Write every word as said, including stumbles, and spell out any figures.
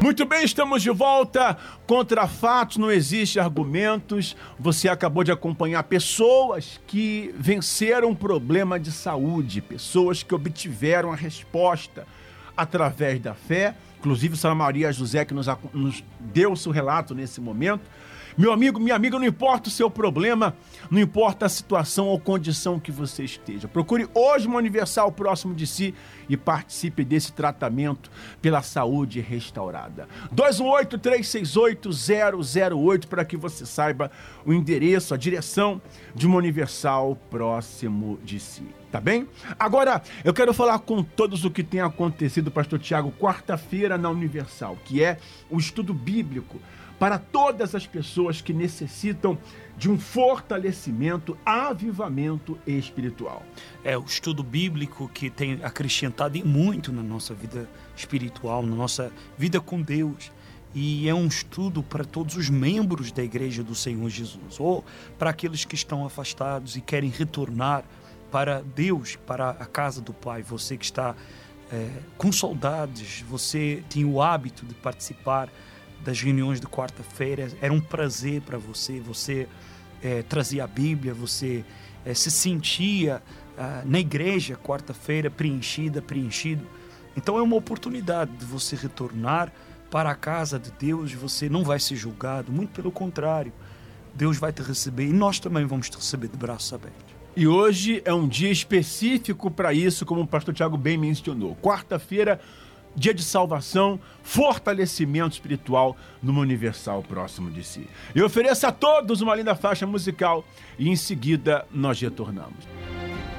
Muito bem, estamos de volta. Contra fatos não existe argumentos. Você acabou de acompanhar pessoas que venceram um problema de saúde, pessoas que obtiveram a resposta através da fé. Inclusive, Sra. Maria José, que nos, nos deu o seu relato nesse momento. Meu amigo, minha amiga, não importa o seu problema, não importa a situação ou condição que você esteja. Procure hoje uma Universal próximo de si e participe desse tratamento pela saúde restaurada. dois um oito, três seis oito, zero zero oito para que você saiba o endereço, a direção de uma Universal próximo de si. Tá bem? Agora, eu quero falar com todos o que tem acontecido, Pastor Tiago, quarta-feira na Universal, que é o estudo bíblico para todas as pessoas que necessitam de um fortalecimento, avivamento espiritual. É o estudo bíblico que tem acrescentado muito na nossa vida espiritual, na nossa vida com Deus. E é um estudo para todos os membros da Igreja do Senhor Jesus, ou para aqueles que estão afastados e querem retornar para Deus, para a casa do Pai. Você que está é, com saudades, você tem o hábito de participar das reuniões de quarta-feira, era um prazer para você, você é, trazia a Bíblia, você é, se sentia ah, na igreja quarta-feira preenchida, preenchido. Então é uma oportunidade de você retornar para a casa de Deus, você não vai ser julgado, muito pelo contrário, Deus vai te receber e nós também vamos te receber de braços abertos. E hoje é um dia específico para isso, como o pastor Tiago bem mencionou. Quarta-feira, dia de salvação, fortalecimento espiritual numa Universal próximo de si. Eu ofereço a todos uma linda faixa musical e em seguida nós retornamos.